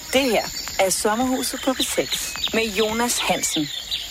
Det her er Sommerhuset på P6 med Jonas Hansen.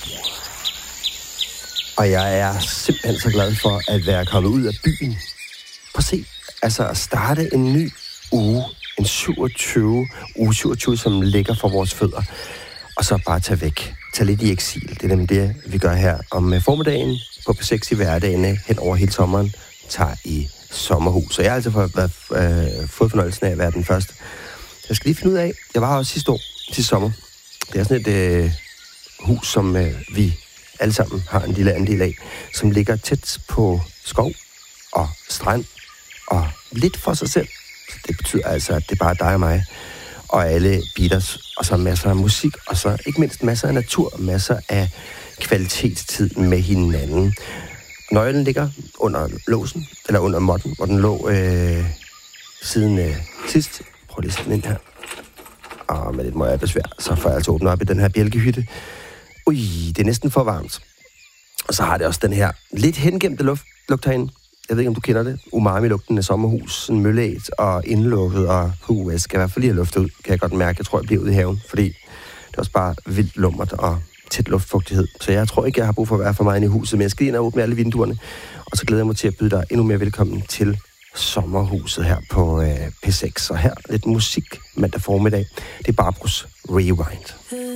Og jeg er simpelthen så glad for at være kommet ud af byen. Prøv at se, altså at starte en ny uge, en 27, som ligger for vores fødder, og så bare tage væk. Tage lidt i eksil. Det er nemlig det, vi gør her om formiddagen på P6 i hverdagene hen over hele sommeren, tager i sommerhus. Og jeg har altså fået fornøjelsen af at være den første. Jeg skal lige finde ud af, jeg var også sidste sommer. Det er sådan et hus, som vi alle sammen har en lille andel af, som ligger tæt på skov og strand og lidt for sig selv. Så det betyder altså, at det er bare dig og mig og alle beaters, og så masser af musik, og så ikke mindst masser af natur, masser af kvalitetstid med hinanden. Nøglen ligger under låsen, eller under måtten, hvor den lå siden sidst. Prøv lige sådan ind her. Og med lidt må jeg besvær, så får jeg altså åbnet op i den her bjælkehytte. Det er næsten for varmt. Og så har det også den her lidt hengemte lugt herinde. Jeg ved ikke, om du kender det. Umami-lugten af sommerhus, sådan mølleæt og indlukket, og jeg skal i hvert fald lige have luftet ud, kan jeg godt mærke. Jeg tror, jeg bliver ude i haven, fordi det er også bare vildt lummert og tæt luftfugtighed. Så jeg tror ikke, jeg har brug for at være for meget inde i huset, men jeg skal ind og åbne alle vinduerne. Og så glæder jeg mig til at byde dig endnu mere velkommen til sommerhuset her på P6. Og her lidt musik mandag formiddag. Det er Barbros Rewind.